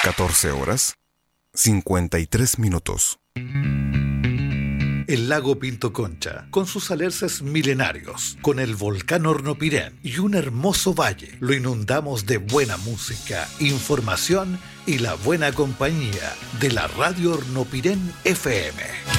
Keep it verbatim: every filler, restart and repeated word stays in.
catorce horas, cincuenta y tres minutos. El lago Pinto Concha, con sus alerces milenarios, con el volcán Hornopirén y un hermoso valle, lo inundamos de buena música, información y la buena compañía de la Radio Hornopirén F M.